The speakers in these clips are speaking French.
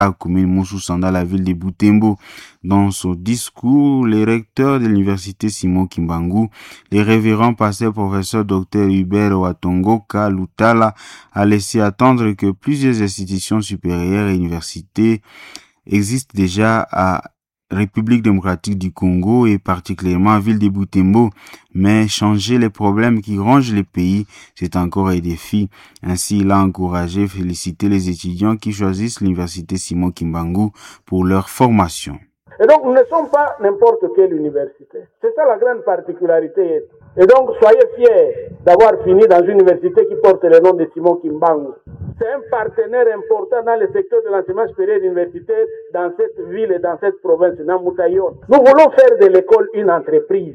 la commune Moussousan dans la ville de Butembo. Dans son discours, le recteur de l'université Simon Kimbangu, le révérend pasteur professeur Dr Hubert Watongoka Lutala, a laissé attendre que plusieurs institutions supérieures et universités existent déjà à République démocratique du Congo et particulièrement à ville de Butembo, mais changer les problèmes qui rongent le pays, c'est encore un défi. Ainsi, il a encouragé, félicité les étudiants qui choisissent l'université Simon Kimbangu pour leur formation. Et donc, nous ne sommes pas n'importe quelle université. C'est ça la grande particularité. Et donc, soyez fiers d'avoir fini dans une université qui porte le nom de Simon Kimbangu. C'est un partenaire important dans le secteur de l'enseignement supérieur universitaire dans cette ville et dans cette province, dans Moutaillon. Nous voulons faire de l'école une entreprise.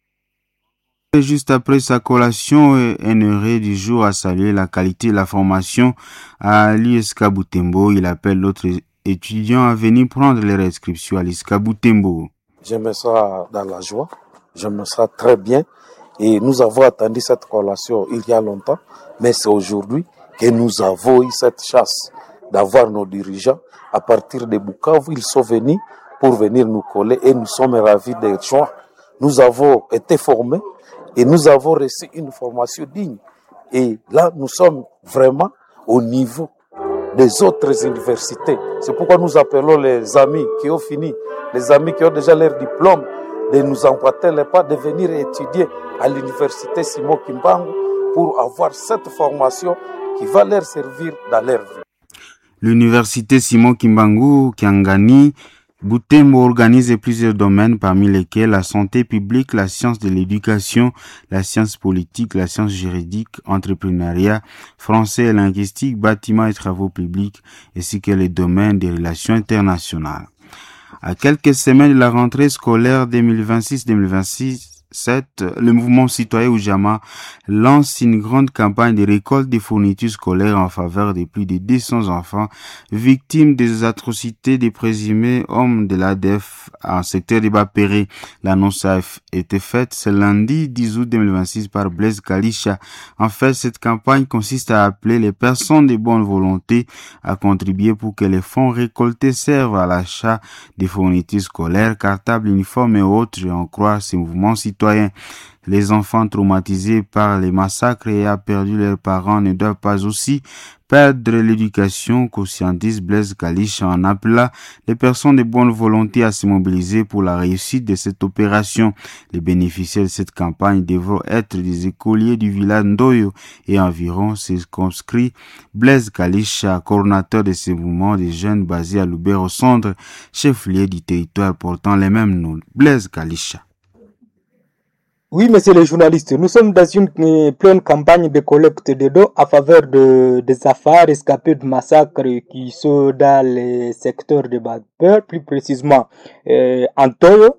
Et juste après sa collation, un heureux du jour a salué la qualité de la formation à l'ISK Butembo. Il appelle l'autre étudiants à venir prendre leur inscription à l'ISK Butembo. Je me sens dans la joie, je me sens très bien et nous avons attendu cette collation il y a longtemps, mais c'est aujourd'hui que nous avons eu cette chance d'avoir nos dirigeants à partir de Bukavu. Ils sont venus pour venir nous coller et nous sommes ravis des choix. Nous avons été formés et nous avons reçu une formation digne. Et là, nous sommes vraiment au niveau des autres universités. C'est pourquoi nous appelons les amis qui ont fini, les amis qui ont déjà leur diplôme, de nous emboîter les pas, de venir étudier à l'université Simon Kimbangu pour avoir cette formation qui va leur servir dans leur vie. L'université Simon Kimbangu Kiangani Butembo organise plusieurs domaines parmi lesquels la santé publique, la science de l'éducation, la science politique, la science juridique, entrepreneuriat, français et linguistique, bâtiments et travaux publics, ainsi que les domaines des relations internationales. À quelques semaines de la rentrée scolaire 2026-2027, le mouvement citoyen Oujama lance une grande campagne de récolte des fournitures scolaires en faveur de plus de 200 enfants victimes des atrocités des présumés hommes de l'ADF en secteur de Bapéré. L'annonce a été faite ce lundi 10 août 2026 par Blaise Kalisha. En fait, cette campagne consiste à appeler les personnes de bonne volonté à contribuer pour que les fonds récoltés servent à l'achat des fournitures scolaires, cartables, uniformes et autres, et en croire ce mouvement citoyen. Les enfants traumatisés par les massacres et ayant perdu leurs parents ne doivent pas aussi perdre l'éducation, conscientise Blaise Kalisha en appelant les personnes de bonne volonté à se mobiliser pour la réussite de cette opération. Les bénéficiaires de cette campagne devront être des écoliers du village Ndoyo et environ circonscrits. Blaise Kalisha, coordonnateur de ce mouvement des jeunes basé à Lubero Centre, chef-lieu du territoire portant les mêmes noms. Blaise Kalisha. Oui, monsieur le journaliste, nous sommes dans une pleine campagne de collecte de dons à faveur des affaires rescapés de massacres qui sont dans les secteurs de Bapeur, plus précisément en Toyo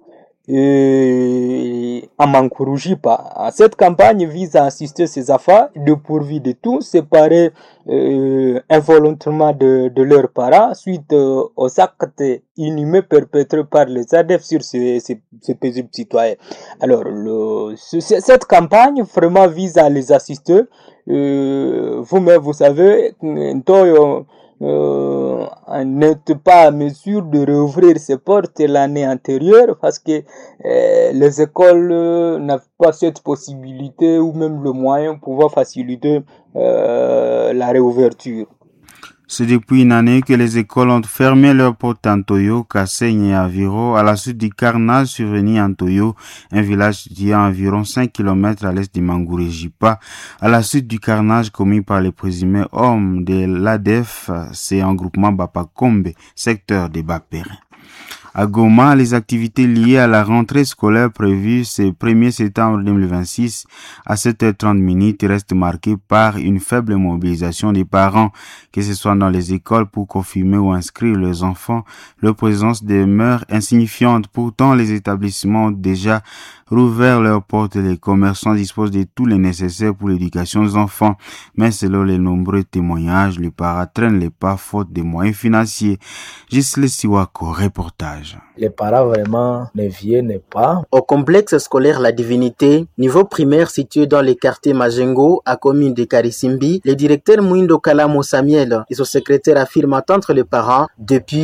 et en Mankurujipa. Cette campagne vise à assister ces affaires dépourvus de tout, séparés involontairement de leurs parents suite aux actes inhumains perpétrés par les ADF sur ces paisibles citoyens. Alors, cette campagne vraiment vise à les assister. Vous-même, vous savez, n'êtes pas à mesure de rouvrir ses portes l'année antérieure parce que les écoles n'avaient pas cette possibilité ou même le moyen pour pouvoir faciliter la réouverture. C'est depuis une année que les écoles ont fermé leurs portes en Toyo, Kassaigne et Aviro à la suite du carnage survenu en Toyo, un village situé à environ 5 km à l'est de Mangurejipa. À la suite du carnage commis par les présumés hommes de l'ADF, c'est un groupement Bapakombe, secteur de Bapéré. À Goma, les activités liées à la rentrée scolaire prévue ce 1er septembre 2026 à 7h30 restent marquées par une faible mobilisation des parents, que ce soit dans les écoles pour confirmer ou inscrire leurs enfants. Leur présence demeure insignifiante. Pourtant, les établissements ont déjà rouvert leurs portes et les commerçants disposent de tout le nécessaire pour l'éducation des enfants. Mais selon les nombreux témoignages, les parents traînent les pas faute de moyens financiers. Gisle Siwako, reportage. village. Les parents vraiment ne viennent pas. Au complexe scolaire La Divinité, niveau primaire situé dans le quartier Majengo, à commune de Karisimbi, le directeur Mouindo Kalamo Samuel et son secrétaire affirment attendre les parents depuis